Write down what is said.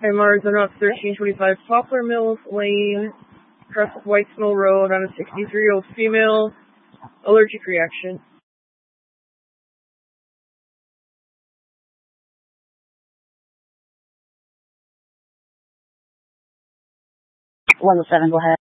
Hi, Mars, I'm up 1325 Poplar Mills Lane, across White Mill Road on a 63-year-old female, allergic reaction. 107, go ahead.